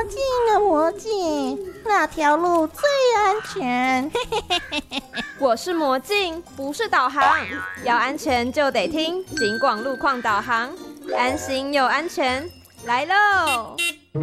镜啊魔镜，哪条路最安全？ 我是魔镜，不是导航，要安全就得听警广路况导航，安心又安全，来喽！